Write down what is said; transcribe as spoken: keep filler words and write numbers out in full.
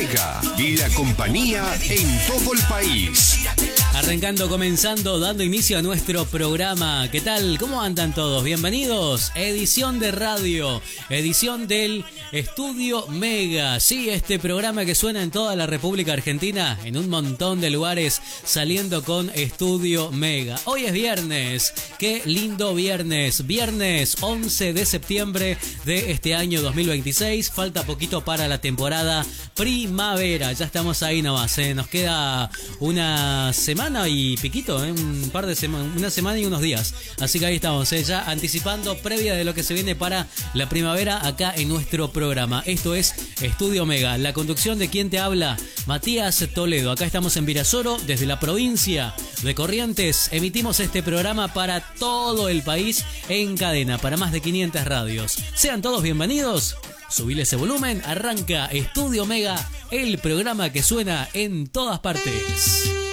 Mega y la compañía en todo el país. Arrancando, comenzando, dando inicio a nuestro programa. ¿Qué tal? ¿Cómo andan todos? Bienvenidos. Edición de radio, edición del Estudio Mega. Sí, este programa que suena en toda la República Argentina, en un montón de lugares, saliendo con Estudio Mega. Hoy es viernes. Qué lindo viernes. Viernes once de septiembre de este año dos mil veintiséis. Falta poquito para la temporada primavera. Ya estamos ahí nomás, ¿eh? Nos queda una semana y piquito, ¿eh? Un par de semanas, una semana y unos días. Así que ahí estamos, ¿eh? Ya anticipando previa de lo que se viene para la primavera acá en nuestro programa. Esto es Estudio Mega. La conducción de quien te habla, Matías Toledo. Acá estamos en Virasoro, desde la provincia de Corrientes. Emitimos este programa para todo el país en cadena, para más de quinientas radios. Sean todos bienvenidos. Subile ese volumen. Arranca Estudio Mega, el programa que suena en todas partes.